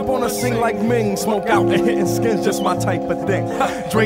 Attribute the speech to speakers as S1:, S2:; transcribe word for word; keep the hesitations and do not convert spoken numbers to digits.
S1: jump on a sing like Ming, smoke out and hitting skins, just my type of thing. Drink